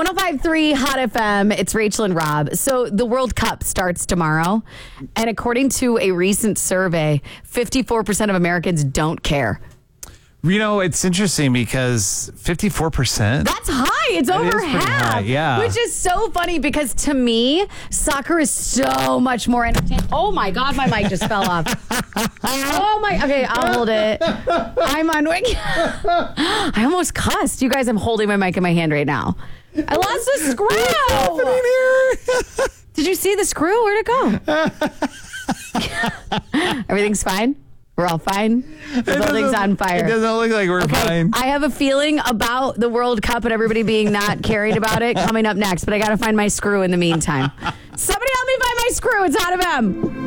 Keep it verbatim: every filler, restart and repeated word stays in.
one oh five point three Hot F M. It's Rachel and Rob. So the World Cup starts tomorrow. And according to a recent survey, fifty-four percent of Americans don't care. You know, it's interesting because fifty-four percent. That's high. It's That over is pretty half. high, yeah. Which is so funny because to me, soccer is so much more entertaining. Oh my God, my mic just fell off. Oh my. Okay, I'll hold it. I'm on wing. I almost cussed. You guys, I'm holding my mic in my hand right now. I lost the screw. What's happening here? Did you see the screw? Where'd it go? Everything's fine? We're all fine? The building's on fire. It doesn't look like we're Okay, fine. I have a feeling about the World Cup and everybody being not carried about it coming up next, but I got to find my screw in the meantime. Somebody help me find my screw. It's Hot F M.